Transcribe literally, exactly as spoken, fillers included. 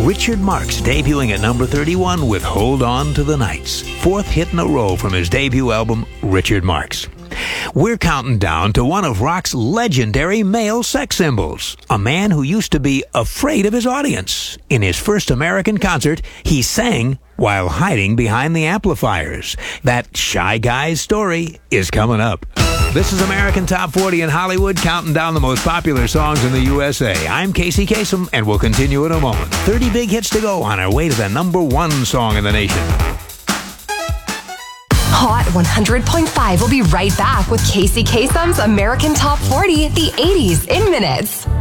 Richard Marx debuting at number thirty-one with Hold On to the Nights. Fourth hit in a row from his debut album, Richard Marx. We're counting down to one of rock's legendary male sex symbols, a man who used to be afraid of his audience. In his first American concert, he sang while hiding behind the amplifiers. That shy guy's story is coming up. This is American Top forty in Hollywood, counting down the most popular songs in the U S A. I'm Casey Kasem, and we'll continue in a moment. thirty big hits to go on our way to the number one song in the nation. Hot one hundred point five will be right back with Casey Kasem's American Top forty, the eighties in minutes.